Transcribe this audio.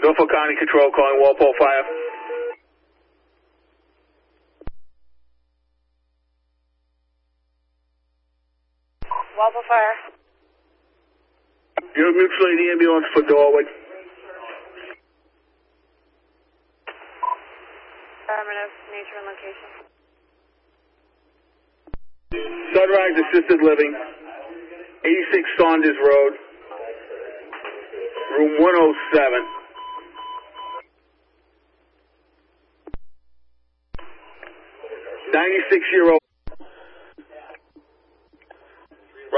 Norfolk County Control calling Walpole Fire. Walpole Fire. You're mutual aid ambulance for Norwood. Affirmative. Nature and location. Sunrise Assisted Living, 86 Saunders Road, room 107. 96-year-old